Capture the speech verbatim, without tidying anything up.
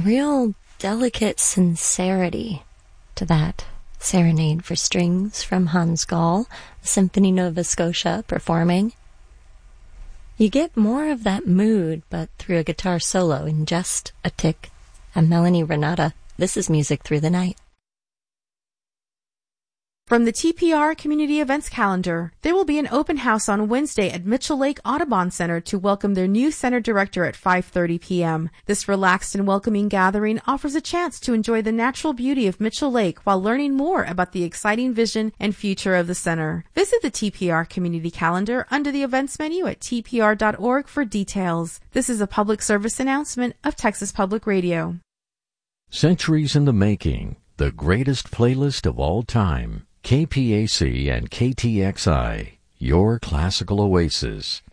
real delicate sincerity to that Serenade for Strings from Hans Gall, the Symphony Nova Scotia performing. You get more of that mood, but through a guitar solo in just a tick. I'm Melanie Renata. This is Music Through the Night. From the T P R Community Events Calendar, there will be an open house on Wednesday at Mitchell Lake Audubon Center to welcome their new center director at five thirty p.m. This relaxed and welcoming gathering offers a chance to enjoy the natural beauty of Mitchell Lake while learning more about the exciting vision and future of the center. Visit the T P R Community Calendar under the events menu at t p r dot org for details. This is a public service announcement of Texas Public Radio. Centuries in the Making, the greatest playlist of all time. K P A C and K T X I, your classical oasis.